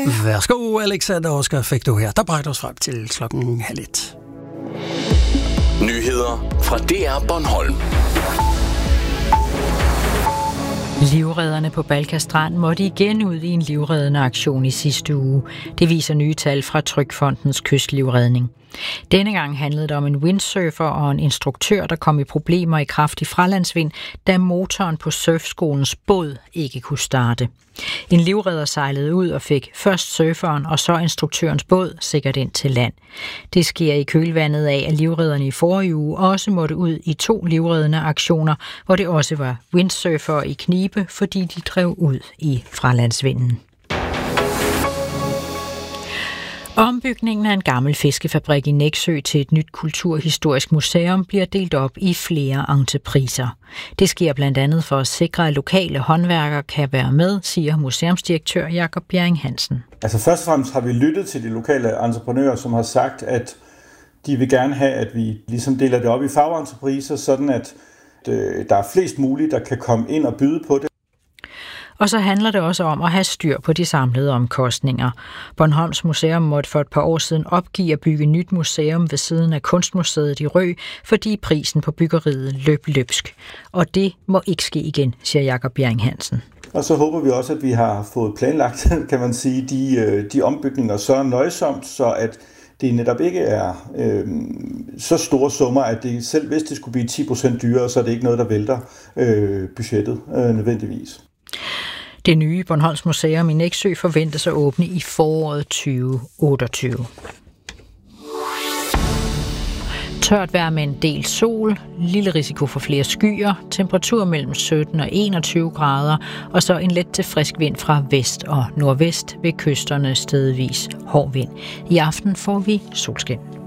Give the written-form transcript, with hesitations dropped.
Værsgo, Alexander Oscar, fik du her. Der bragte os frem til 12:30. Nyheder fra DR Bornholm. Livredderne på Balka Strand måtte igen ud i en livreddende aktion i sidste uge. Det viser nye tal fra Trygfondens kystlivredning. Denne gang handlede det om en windsurfer og en instruktør, der kom i problemer i kraftig fralandsvind, da motoren på surfskolens båd ikke kunne starte. En livredder sejlede ud og fik først surferen og så instruktørens båd sikkert ind til land. Det sker i kølvandet af, at livredderne i forrige uge også måtte ud i 2 livreddende aktioner, hvor det også var windsurfer i knibe, fordi de drev ud i fralandsvinden. Ombygningen af en gammel fiskefabrik i Nexø til et nyt kulturhistorisk museum bliver delt op i flere entrepriser. Det sker blandt andet for at sikre, at lokale håndværkere kan være med, siger museumsdirektør Jakob Bjerring Hansen. Altså først og fremmest har vi lyttet til de lokale entreprenører, som har sagt, at de vil gerne have, at vi ligesom deler det op i fagentrepriser, sådan at der er flest muligt, der kan komme ind og byde på det. Og så handler det også om at have styr på de samlede omkostninger. Bornholms Museum måtte for et par år siden opgive at bygge nyt museum ved siden af Kunstmuseet i Rø, fordi prisen på byggeriet løb løbsk. Og det må ikke ske igen, siger Jakob Bjerring Hansen. Og så håber vi også, at vi har fået planlagt, kan man sige, de ombygninger så nøjsomt, så at det netop ikke er så store summer, at det, selv hvis det skulle blive 10% dyrere, så er det ikke noget, der vælter budgettet nødvendigvis. Det nye Bornholms Museum i Nexø forventes at åbne i foråret 2028. Tørt vejr med en del sol, lille risiko for flere skyer, temperatur mellem 17 og 21 grader, og så en let til frisk vind fra vest og nordvest ved kysterne stedvis hård vind. I aften får vi solskin.